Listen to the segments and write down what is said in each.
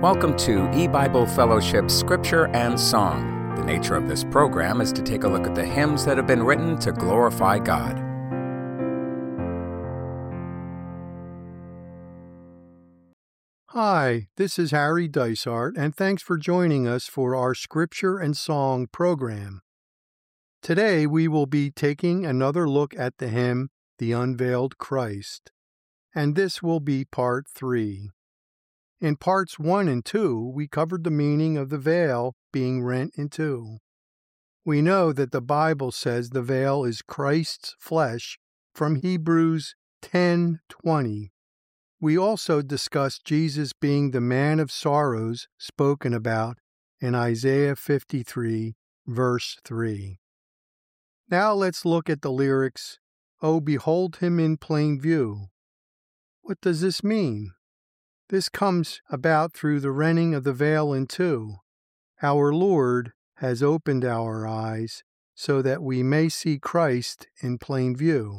Welcome to E-Bible Fellowship Scripture and Song. The nature of this program is to take a look at the hymns that have been written to glorify God. Hi, this is Harry Dysart, and thanks for joining us for our Scripture and Song program. Today we will be taking another look at the hymn, The Unveiled Christ, and this will be part 3. In parts 1 and 2, we covered the meaning of the veil being rent in two. We know that the Bible says the veil is Christ's flesh from Hebrews 10:20. We also discussed Jesus being the man of sorrows spoken about in Isaiah 53, verse 3. Now let's look at the lyrics, "Oh, behold him in plain view." What does this mean? This comes about through the rending of the veil in two. Our Lord has opened our eyes so that we may see Christ in plain view.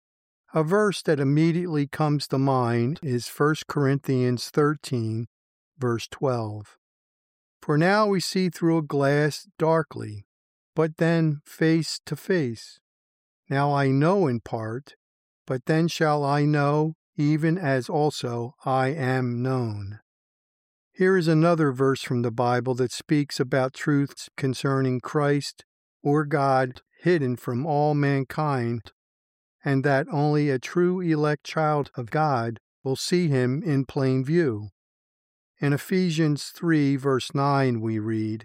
A verse that immediately comes to mind is 1 Corinthians 13, verse 12. For now we see through a glass darkly, but then face to face. Now I know in part, but then shall I know, even as also I am known. Here is another verse from the Bible that speaks about truths concerning Christ or God hidden from all mankind, and that only a true elect child of God will see him in plain view. In Ephesians 3, verse 9, we read,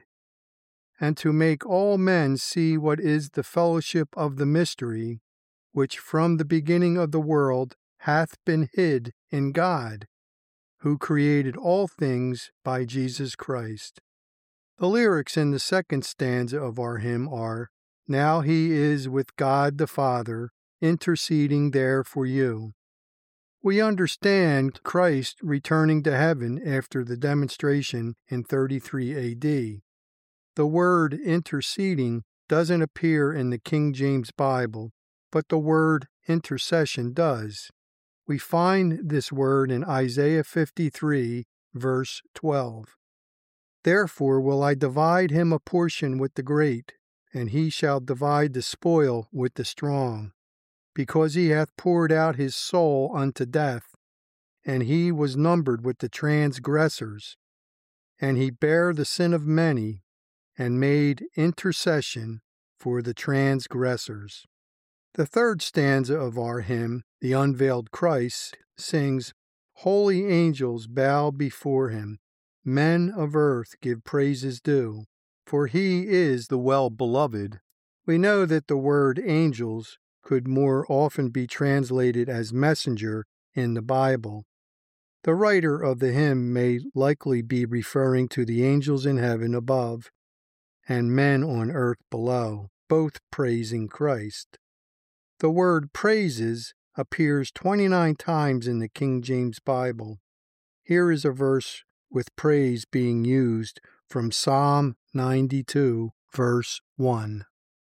"And to make all men see what is the fellowship of the mystery, which from the beginning of the world hath been hid in God, who created all things by Jesus Christ." The lyrics in the second stanza of our hymn are, "Now he is with God the Father, interceding there for you." We understand Christ returning to heaven after the demonstration in 33 AD. The word interceding doesn't appear in the King James Bible, but the word intercession does. We find this word in Isaiah 53, verse 12. "Therefore will I divide him a portion with the great, and he shall divide the spoil with the strong, because he hath poured out his soul unto death, and he was numbered with the transgressors, and he bare the sin of many, and made intercession for the transgressors." The third stanza of our hymn, The Unveiled Christ, sings, "Holy angels bow before him, men of earth give praises due, for he is the well-beloved." We know that the word angels could more often be translated as messenger in the Bible. The writer of the hymn may likely be referring to the angels in heaven above and men on earth below, both praising Christ. The word praises appears 29 times in the King James Bible. Here is a verse with praise being used from Psalm 92, verse 1.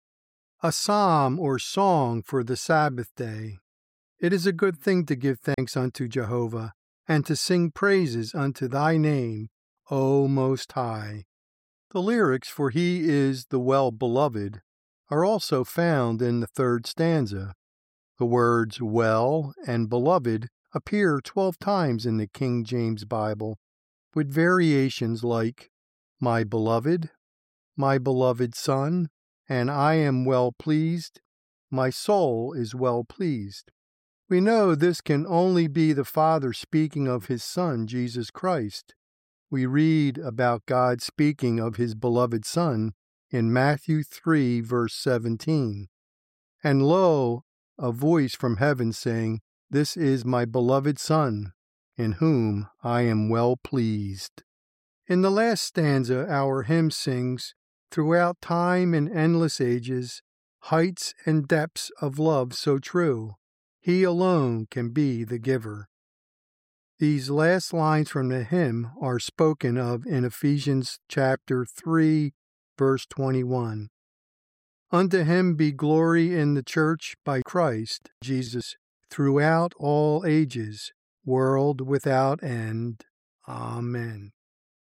A psalm or song for the Sabbath day. It is a good thing to give thanks unto Jehovah, and to sing praises unto thy name, O Most High. The lyrics for "He is the well-beloved" are also found in the third stanza. The words well and beloved appear 12 times in the King James Bible, with variations like my beloved son, and I am well pleased, my soul is well pleased. We know this can only be the Father speaking of his Son, Jesus Christ. We read about God speaking of his beloved Son in Matthew 3, verse 17. "And lo, a voice from heaven saying, This is my beloved Son, in whom I am well pleased." In the last stanza, our hymn sings, "Throughout time and endless ages, heights and depths of love so true, he alone can be the giver." These last lines from the hymn are spoken of in Ephesians chapter 3, verse 21. "Unto him be glory in the church by Christ Jesus throughout all ages, world without end. Amen."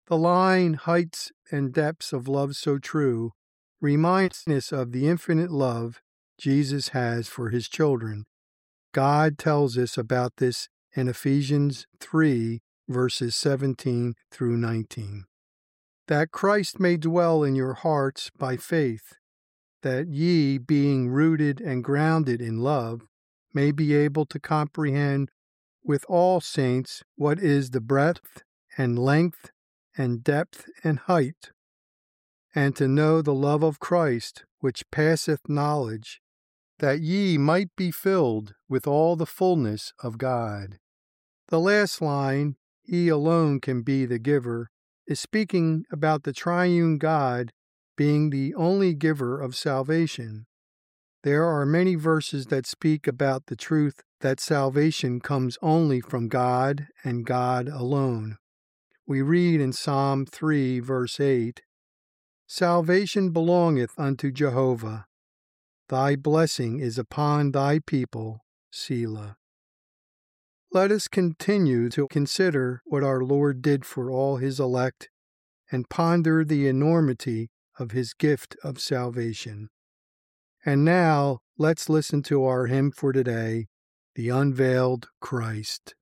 The line, heights and depths of love so true, reminds us of the infinite love Jesus has for his children. God tells us about this in Ephesians 3, verses 17 through 19. That Christ may dwell in your hearts by faith, that ye, being rooted and grounded in love, may be able to comprehend with all saints what is the breadth and length and depth and height, and to know the love of Christ, which passeth knowledge, that ye might be filled with all the fullness of God. The last line, He alone can be the giver, is speaking about the triune God being the only giver of salvation. There are many verses that speak about the truth that salvation comes only from God and God alone. We read in Psalm 3, verse 8, Salvation belongeth unto Jehovah. Thy blessing is upon thy people, Selah. Let us continue to consider what our Lord did for all his elect and ponder the enormity of his gift of salvation. And now, let's listen to our hymn for today, The Unveiled Christ.